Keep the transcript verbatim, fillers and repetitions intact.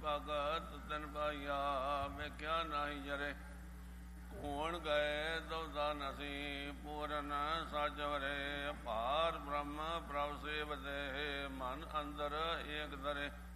ਭਗਤ ਤਿਨ ਪਾਈਆ ਵੇਖਿਆ ਨਾਹੀ ਜਰੇ ਕੌਣ ਗਏ ਦਵਦਾ ਨਸੀ ਪੂਰਨ ਸੱਚ ਵਰੇ ਭਾਰ ਬ੍ਰਹਮ ਪ੍ਰਭ ਸੇਵਦੇ ਮਨ ਅੰਦਰ ਏਕ ਦਰੇ